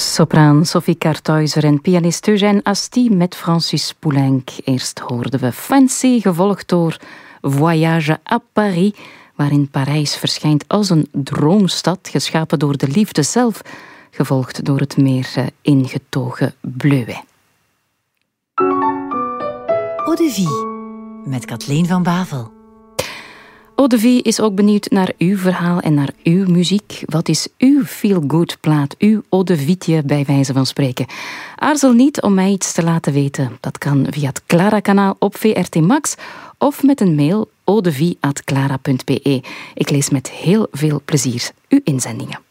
Sopraan Sophie Kartuizer en pianist Eugène Asti met Francis Poulenc. Eerst hoorden we Fancy, gevolgd door Voyage à Paris, waarin Parijs verschijnt als een droomstad, geschapen door de liefde zelf, gevolgd door het meer ingetogen Bleuet. Eau de Vie met Kathleen van Bavel. Eau de Vie is ook benieuwd naar uw verhaal en naar uw muziek. Wat is uw feel-good plaat, uw Eau de Vietje bij wijze van spreken? Aarzel niet om mij iets te laten weten. Dat kan via het Clara-kanaal op VRT Max of met een mail audevie@clara.be. Ik lees met heel veel plezier uw inzendingen.